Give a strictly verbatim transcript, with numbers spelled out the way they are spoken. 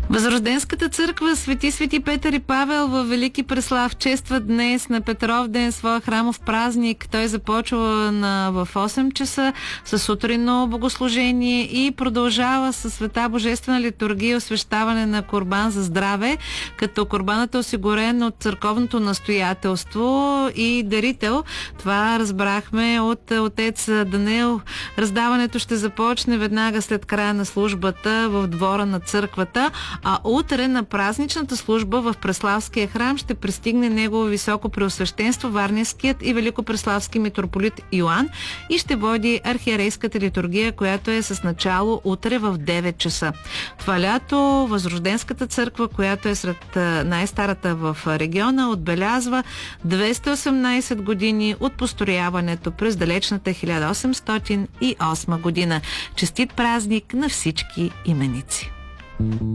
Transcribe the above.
Възрожденската църква Свети Свети Петър и Павел в Велики Преслав чества днес на Петров ден своя храмов празник. Той започва на, в осем часа с сутринно богослужение и продължава със света божествена литургия и освещаване на курбан за здраве, като курбанът е осигурен от църковното настоятелство и дарител. Това разбрахме от отец Даниел. Раздаването ще започне веднага след края на службата в двора на църквата, а утре на празничната служба в Преславския храм ще пристигне негово високо преосвещенство Варненският и великопреславски митрополит Йоан и ще води архиерейската литургия, която е с начало утре в девет часа. Това лято Възрожденската църква, която е сред най-старата в региона, отбелязва двеста и осемнадесет години от построяването през далечната хиляда осемстотин и осма година. Честит празник на всички именици!